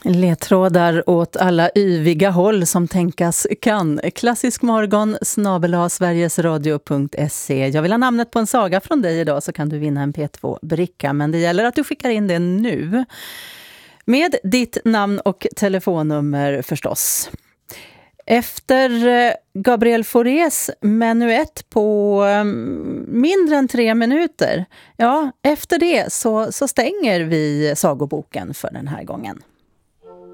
Ledtrådar åt alla yviga håll som tänkas kan. Klassiskmorgon @sverigesradio.se. Jag vill ha namnet på en saga från dig idag, så kan du vinna en P2-bricka. Men det gäller att du skickar in det nu. Med ditt namn och telefonnummer förstås. Efter Gabriel Faurés menuett på mindre än 3 minuter. Ja, efter det så stänger vi sagoboken för den här gången.